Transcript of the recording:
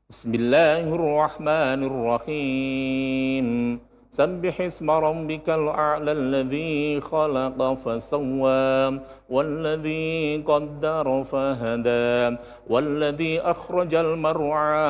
بسم الله الرحمن الرحيم سبح اسم ربك الأعلى الذي خلق فسوى والذي قدر فهدى والذي أخرج المرعى